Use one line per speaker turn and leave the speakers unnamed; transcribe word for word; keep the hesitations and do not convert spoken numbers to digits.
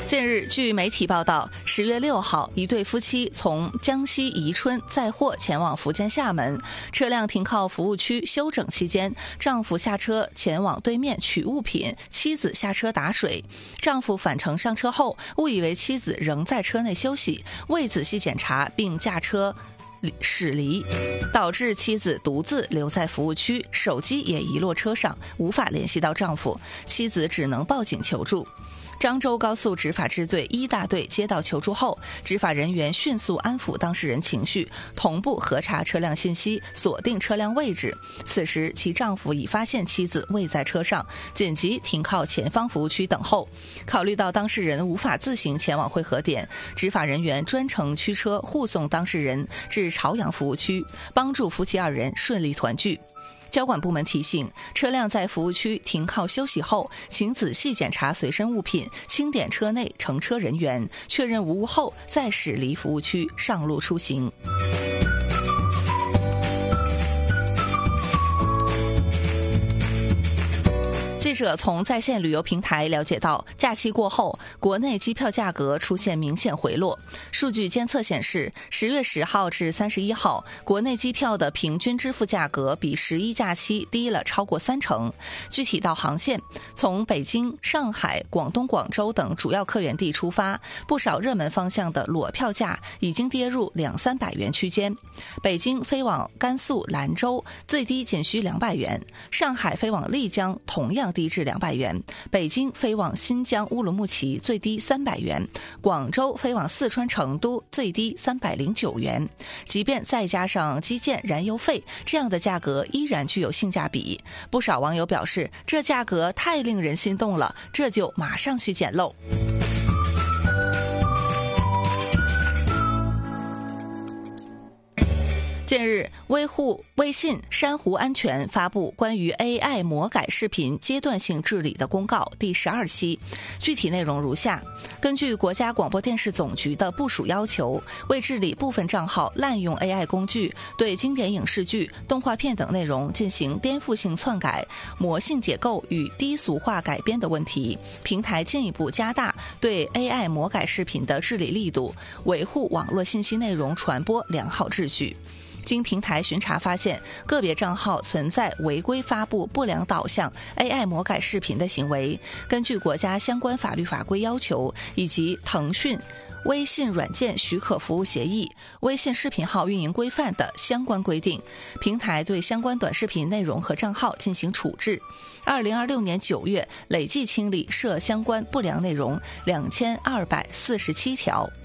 近日，据媒体报道，十月六号，一对夫妻从江西宜春载货前往福建厦门，车辆停靠服务区休整期间，丈夫下车前往对面取物品，妻子下车打水。丈夫返程上车后，误以为妻子仍在车内休息，未仔细检查，并驾车驶离，导致妻子独自留在服务区，手机也遗落车上，无法联系到丈夫，妻子只能报警求助。漳州高速执法支队一大队接到求助后，执法人员迅速安抚当事人情绪，同步核查车辆信息，锁定车辆位置。此时其丈夫已发现妻子未在车上，紧急停靠前方服务区等候。考虑到当事人无法自行前往汇合点，执法人员专程驱车护送当事人至朝阳服务区，帮助夫妻二人顺利团聚。交管部门提醒，车辆在服务区停靠休息后，请仔细检查随身物品，清点车内乘车人员，确认无误后再驶离服务区上路出行。记者从在线旅游平台了解到，假期过后，国内机票价格出现明显回落。数据监测显示，十月十号至三十一号，国内机票的平均支付价格比十一假期低了超过三成。具体到航线，从北京、上海、广东广州等主要客源地出发，不少热门方向的裸票价已经跌入两三百元区间。北京飞往甘肃兰州最低仅需两百元，上海飞往丽江同样低至两百元，北京飞往新疆乌鲁木齐最低三百元，广州飞往四川成都最低三百零九元。即便再加上基建、燃油费，这样的价格依然具有性价比。不少网友表示，这价格太令人心动了，这就马上去捡漏。近日，微户微信珊瑚安全发布关于 A I 魔改视频阶段性治理的公告第十二期，具体内容如下：根据国家广播电视总局的部署要求，为治理部分账号滥用 A I 工具，对经典影视剧、动画片等内容进行颠覆性篡改、魔性解构与低俗化改编的问题，平台进一步加大对 A I 魔改视频的治理力度，维护网络信息内容传播良好秩序。经平台巡查发现，个别账号存在违规发布不良导向 A I 魔改视频的行为。根据国家相关法律法规要求，以及腾讯微信软件许可服务协议、微信视频号运营规范的相关规定，平台对相关短视频内容和账号进行处置。二零二六年九月，累计清理涉相关不良内容两千二百四十七条。